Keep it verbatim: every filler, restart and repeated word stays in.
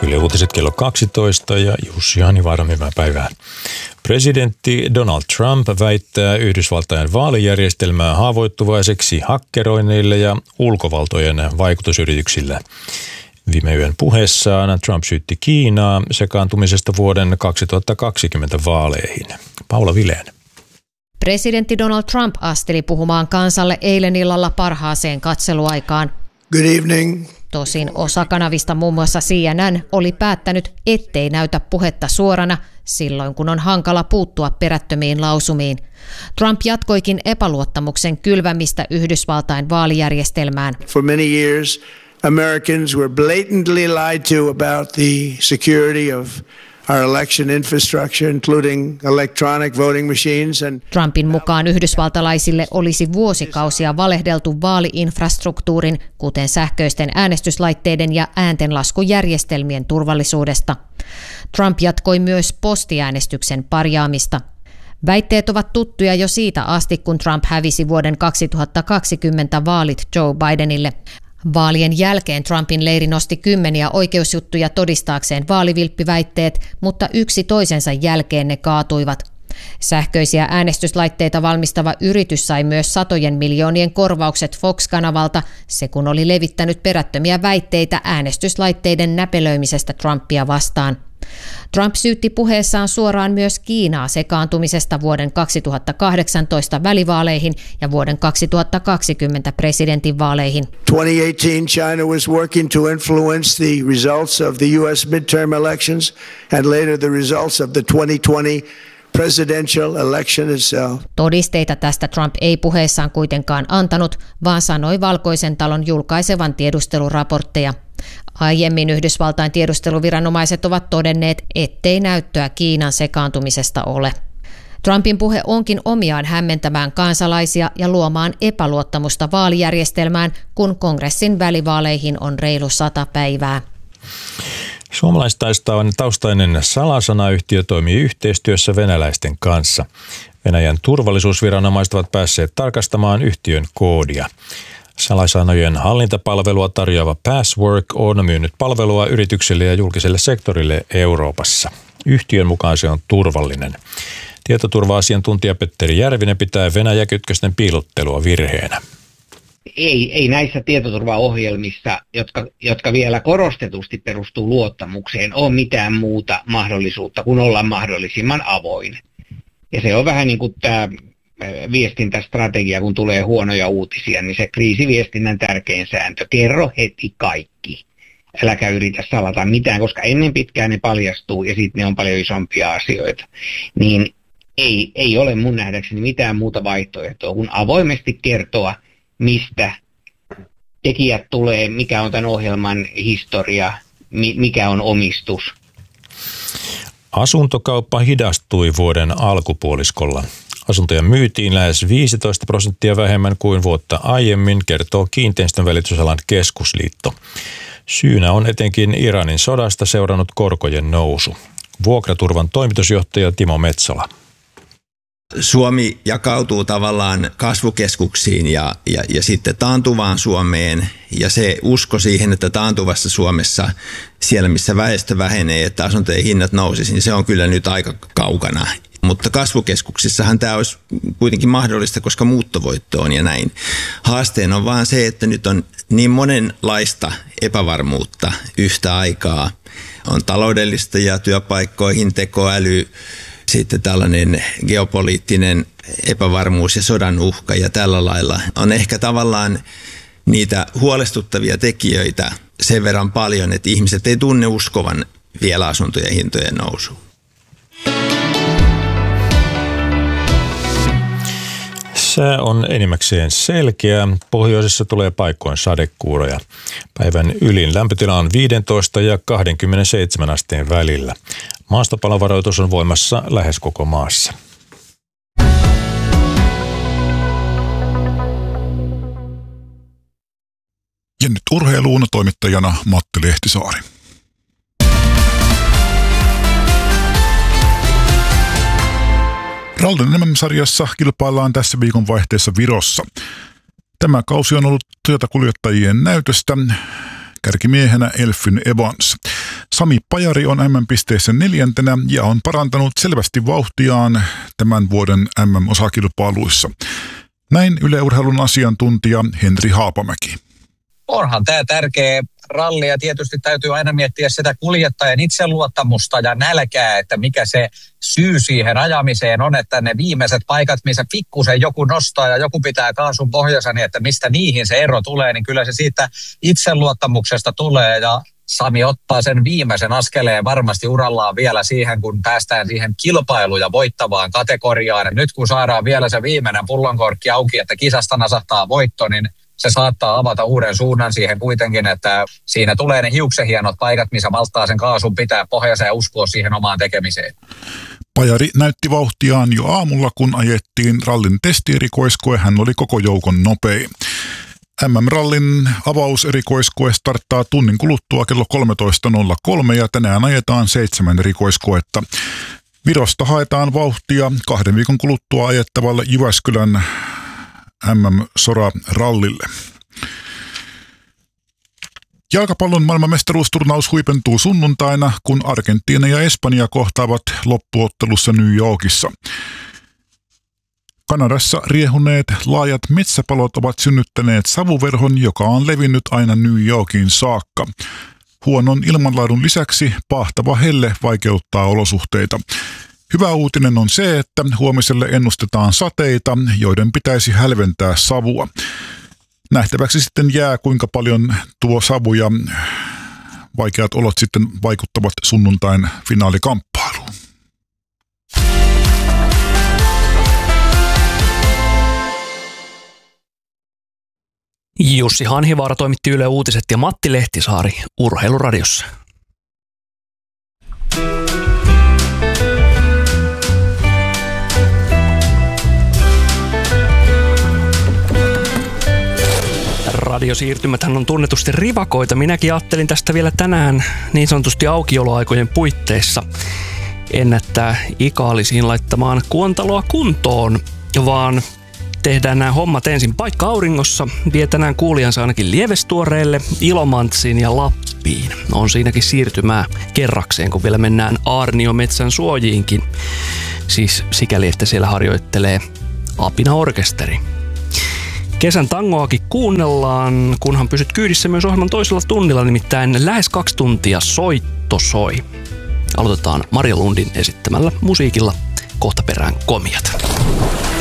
Yle Uutiset kello kaksitoista ja Jussi Hanivaara, hyvää päivää. Presidentti Donald Trump väittää Yhdysvaltain vaalijärjestelmää haavoittuvaiseksi hakkeroinneille ja ulkovaltojen vaikutusyrityksille. Viime yön puheessaan Trump syytti Kiinaa sekaantumisesta vuoden kaksituhattakaksikymmentä vaaleihin. Paula Vileen. Presidentti Donald Trump asteli puhumaan kansalle eilen illalla parhaaseen katseluaikaan. Good evening. Tosin osa kanavista, muun muassa C N N, oli päättänyt, ettei näytä puhetta suorana silloin, kun on hankala puuttua perättömiin lausumiin. Trump jatkoikin epäluottamuksen kylvämistä Yhdysvaltain vaalijärjestelmään. For many years, Americans were blatantly lied to about the security of our election infrastructure, including electronic voting machines. And Trumpin mukaan yhdysvaltalaisille olisi vuosikausia valehdeltu vaaliinfrastruktuurin, kuten sähköisten äänestyslaitteiden ja ääntenlaskujärjestelmien turvallisuudesta. Trump jatkoi myös postiäänestyksen parjaamista. Väitteet ovat tuttuja jo siitä asti, kun Trump hävisi vuoden kaksituhattakaksikymmentä vaalit Joe Bidenille. Vaalien jälkeen Trumpin leiri nosti kymmeniä oikeusjuttuja todistaakseen vaalivilppiväitteet, mutta yksi toisensa jälkeen ne kaatuivat. Sähköisiä äänestyslaitteita valmistava yritys sai myös satojen miljoonien korvaukset Fox-kanavalta, se kun oli levittänyt perättömiä väitteitä äänestyslaitteiden näpelöimisestä Trumpia vastaan. Trump syytti puheessaan suoraan myös Kiinaa sekaantumisesta vuoden kaksituhattakahdeksantoista välivaaleihin ja vuoden kaksituhattakaksikymmentä presidentinvaaleihin. twenty eighteen China was working to influence the results of the U S midterm elections and later the results of the twenty twenty presidential election itself. Todisteita tästä Trump ei puheessaan kuitenkaan antanut, vaan sanoi Valkoisen talon julkaisevan tiedusteluraportteja. Aiemmin Yhdysvaltain tiedusteluviranomaiset ovat todenneet, ettei näyttöä Kiinan sekaantumisesta ole. Trumpin puhe onkin omiaan hämmentämään kansalaisia ja luomaan epäluottamusta vaalijärjestelmään, kun kongressin välivaaleihin on reilu sata päivää. Suomalaistaustainen salasanayhtiö toimii yhteistyössä venäläisten kanssa. Venäjän turvallisuusviranomaiset ovat päässeet tarkastamaan yhtiön koodia. Salasanojen hallintapalvelua tarjoava Passwork on myynyt palvelua yrityksille ja julkiselle sektorille Euroopassa. Yhtiön mukaan se on turvallinen. Tietoturva-asiantuntija Petteri Järvinen pitää Venäjä-kytkösten piilottelua virheenä. Ei, ei näissä tietoturvaohjelmissa, jotka, jotka vielä korostetusti perustuu luottamukseen, ole mitään muuta mahdollisuutta kuin olla mahdollisimman avoin. Ja se on vähän niin kuin tämä viestintästrategia, kun tulee huonoja uutisia, niin se kriisiviestinnän tärkein sääntö. Kerro heti kaikki. Äläkä yritä salata mitään, koska ennen pitkään ne paljastuu ja sitten ne on paljon isompia asioita. Niin ei, ei ole mun nähdäkseni mitään muuta vaihtoehtoa kuin avoimesti kertoa, mistä tekijät tulee, mikä on tämän ohjelman historia, mikä on omistus. Asuntokauppa hidastui vuoden alkupuoliskolla. Asuntoja myytiin lähes viisitoista prosenttia vähemmän kuin vuotta aiemmin, kertoo Kiinteistönvälitysalan keskusliitto. Syynä on etenkin Iranin sodasta seurannut korkojen nousu. Vuokraturvan toimitusjohtaja Timo Metsola. Suomi jakautuu tavallaan kasvukeskuksiin ja, ja, ja sitten taantuvaan Suomeen, ja se usko siihen, että taantuvassa Suomessa, siellä missä väestö vähenee, että asuntojen hinnat nousisi, niin se on kyllä nyt aika kaukana. Mutta kasvukeskuksissahan tämä olisi kuitenkin mahdollista, koska muuttovoitto on ja näin. Haasteen on vaan se, että nyt on niin monenlaista epävarmuutta yhtä aikaa. On taloudellista ja työpaikkoihin, tekoäly, sitten tällainen geopoliittinen epävarmuus ja sodan uhka ja tällä lailla. On ehkä tavallaan niitä huolestuttavia tekijöitä sen verran paljon, että ihmiset ei tunne uskovan vielä asuntojen hintojen nousuun. Sää on enimmäkseen selkeä. Pohjoisessa tulee paikkoin sadekuuroja. Päivän ylin lämpötila on viisitoista ja kaksikymmentäseitsemän asteen välillä. Maastopalovaroitus on voimassa lähes koko maassa. Ja nyt urheiluun toimittajana Matti Lehtisaari. Rallyn M M-sarjassa kilpaillaan tässä viikon vaihteessa Virossa. Tämä kausi on ollut Toyota-kuljettajien näytöstä. Kärkimiehenä Elfyn Evans. Sami Pajari on M M-pisteessä neljäntenä ja on parantanut selvästi vauhtiaan tämän vuoden M M-osakilpailuissa. Näin Yle Urheilun asiantuntija Henri Haapamäki. Onhan tämä tärkeä ralli ja tietysti täytyy aina miettiä sitä kuljettajan itseluottamusta ja nälkää, että mikä se syy siihen ajamiseen on, että ne viimeiset paikat, missä pikkusen joku nostaa ja joku pitää kaasun pohjassa, niin että mistä niihin se ero tulee, niin kyllä se siitä itseluottamuksesta tulee ja Sami ottaa sen viimeisen askeleen varmasti urallaan vielä siihen, kun päästään siihen kilpailuun ja voittavaan kategoriaan. Ja nyt kun saadaan vielä se viimeinen pullonkorkki auki, että kisasta nasahtaa voitto, niin se saattaa avata uuden suunnan siihen kuitenkin, että siinä tulee ne hiuksenhienot paikat, missä malttaa sen kaasun pitää pohjassa ja uskoa siihen omaan tekemiseen. Pajari näytti vauhtiaan jo aamulla, kun ajettiin rallin testierikoiskoe. Hän oli koko joukon nopein. M M-rallin avauserikoiskoe starttaa tunnin kuluttua kello kolmetoista nolla kolme ja tänään ajetaan seitsemän erikoiskoetta. Virosta haetaan vauhtia kahden viikon kuluttua ajettavalle Jyväskylän M M-sora-rallille. Jalkapallon maailmanmestaruusturnaus huipentuu sunnuntaina, kun Argentiina ja Espanja kohtaavat loppuottelussa New Yorkissa. Kanadassa riehuneet laajat metsäpalot ovat synnyttäneet savuverhon, joka on levinnyt aina New Yorkin saakka. Huonon ilmanlaadun lisäksi pahtava helle vaikeuttaa olosuhteita. Hyvä uutinen on se, että huomiselle ennustetaan sateita, joiden pitäisi hälventää savua. Nähtäväksi sitten jää, kuinka paljon tuo savu ja vaikeat olot sitten vaikuttavat sunnuntain finaalikamppailuun. Jussi Hanhivaara toimitti Yle Uutiset ja Matti Lehtisaari Urheiluradiossa. Radiosiirtymäthän on tunnetusti rivakoita. Minäkin ajattelin tästä vielä tänään niin sanotusti aukioloaikojen puitteissa ennättää ikaalisiin laittamaan kuontaloa kuntoon, vaan tehdään nämä hommat ensin paikka auringossa, vie tänään kuulijansa ainakin Lievestuoreelle, Ilomantsiin ja Lappiin. On siinäkin siirtymää kerrakseen, kun vielä mennään Aarniometsän suojiinkin. Siis sikäli, että siellä harjoittelee Apina-orkesteri. Kesän tangoakin kuunnellaan, kunhan pysyt kyydissä myös ohjelman toisella tunnilla, nimittäin lähes kaksi tuntia soitto soi. Aloitetaan Maria Lundin esittämällä musiikilla, kohta perään komiat.